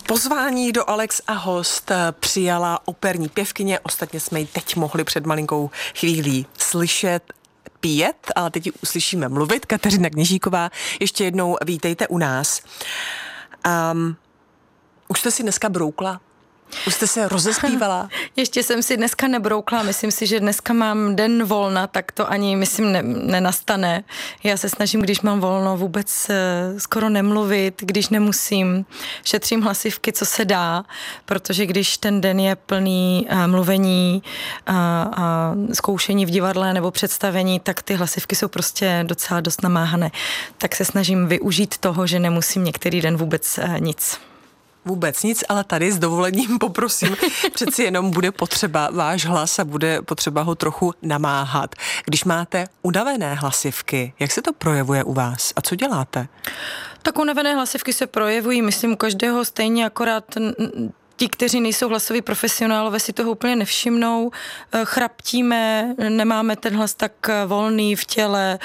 Pozvání do Alex a host přijala operní pěvkyně, ostatně jsme ji teď mohli před malinkou chvílí slyšet pět, ale teď ji uslyšíme mluvit. Kateřina Kněžíková, ještě jednou vítejte u nás. Už jste si dneska broukla? Už jste se rozespívala? Ještě jsem si dneska nebroukla, myslím si, že dneska mám den volna, tak to ani, myslím, nenastane. Já se snažím, když mám volno, vůbec skoro nemluvit, když nemusím. Šetřím hlasivky, co se dá, protože když ten den je plný mluvení a zkoušení v divadle nebo představení, tak ty hlasivky jsou prostě docela dost namáhané. Tak se snažím využít toho, že nemusím některý den vůbec nic. Vůbec nic, ale tady s dovolením poprosím, přeci jenom bude potřeba váš hlas a bude potřeba ho trochu namáhat. Když máte unavené hlasivky, jak se to projevuje u vás a co děláte? Tak unavené hlasivky se projevují, myslím, u každého stejně, akorát ti, kteří nejsou hlasoví profesionálové, si toho úplně nevšimnou. Chraptíme, nemáme ten hlas tak volný v těle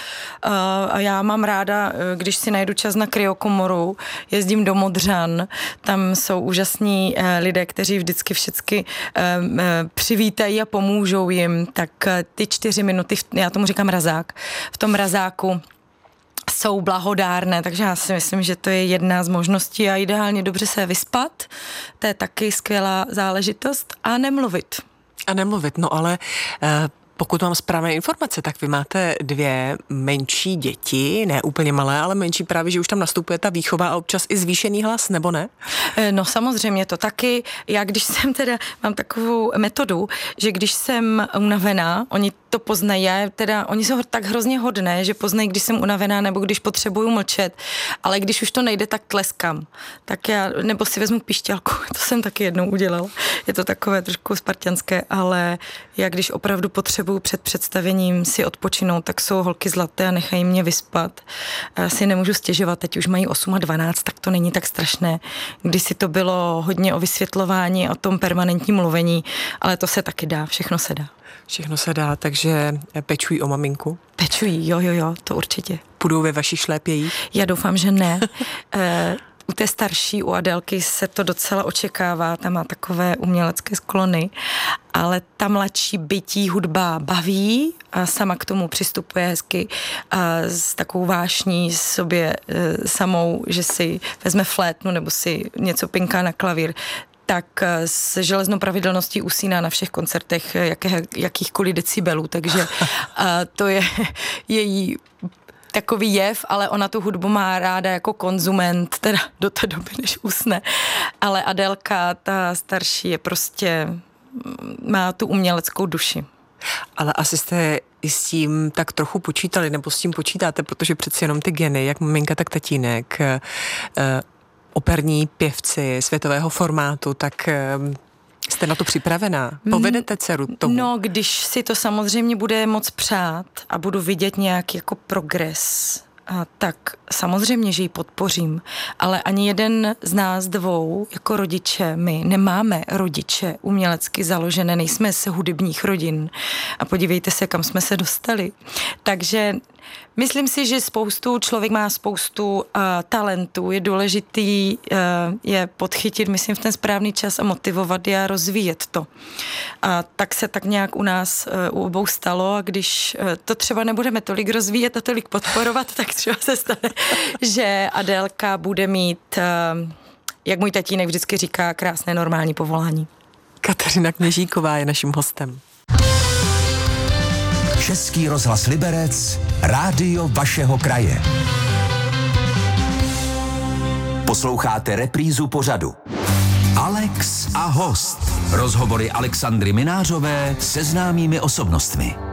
a já mám ráda, když si najdu čas na kryokomoru, jezdím do Modřan, tam jsou úžasní lidé, kteří vždycky všechny přivítají a pomůžou jim, tak ty 4 minuty, já tomu říkám razák, v tom razáku jsou blahodárné, takže já si myslím, že to je jedna z možností a ideálně dobře se vyspat, to je taky skvělá záležitost a nemluvit. A nemluvit, no ale pokud mám správné informace, tak vy máte 2 menší děti, ne úplně malé, ale menší právě, že už tam nastupuje ta výchova a občas i zvýšený hlas, nebo ne? No samozřejmě to taky. Já když jsem teda, mám takovou metodu, že když jsem unavená, oni to poznají, oni jsou tak hrozně hodné, že poznají, když jsem unavená nebo když potřebuju mlčet, ale když už to nejde, tak tleskám. Tak já, nebo si vezmu pišťalku, to jsem taky jednou udělala. Je to takové trošku spartanské, ale já když opravdu potřebuju před představením si odpočinout, tak jsou holky zlaté a nechají mě vyspat. Já si nemůžu stěžovat, teď už mají 8 a 12, tak to není tak strašné. Kdysi to bylo hodně o vysvětlování, o tom permanentním mluvení, ale to se taky dá, všechno se dá. Všechno se dá, takže pečují o maminku? Pečují, jo, to určitě. Půjdou ve vašich šlépějích? Já doufám, že ne. U té starší, u Adélky se to docela očekává, ta má takové umělecké sklony, ale ta mladší bytí hudba baví a sama k tomu přistupuje hezky a s takovou vášní sobě samou, že si vezme flétnu nebo si něco pinká na klavír, tak s železnou pravidelností usíná na všech koncertech jakýchkoliv decibelů, takže to je její takový jev, ale ona tu hudbu má ráda jako konzument, teda do té doby, než usne. Ale Adélka, ta starší, je prostě, má tu uměleckou duši. Ale asi jste i s tím tak trochu počítali, nebo s tím počítáte, protože přeci jenom ty geny, jak maminka, tak tatínek, operní pěvci světového formátu, tak jste na to připravená? Povedete dceru tomu? No, když si to samozřejmě bude moc přát a budu vidět nějaký jako progres, tak samozřejmě, že ji podpořím, ale ani jeden z nás 2 jako rodiče, my nemáme rodiče umělecky založené, nejsme z hudebních rodin a podívejte se, kam jsme se dostali. Takže myslím si, že člověk má spoustu talentů, je důležitý je podchytit, myslím, v ten správný čas a motivovat je a rozvíjet to. A tak se tak nějak u nás u obou stalo a když to třeba nebudeme tolik rozvíjet a tolik podporovat, tak třeba se stane, že Adélka bude mít, jak můj tatínek vždycky říká, krásné normální povolání. Kateřina Kněžíková je naším hostem. Český rozhlas Liberec, rádio vašeho kraje. Posloucháte reprízu pořadu Alex a host. Rozhovory Alexandry Minářové se známými osobnostmi.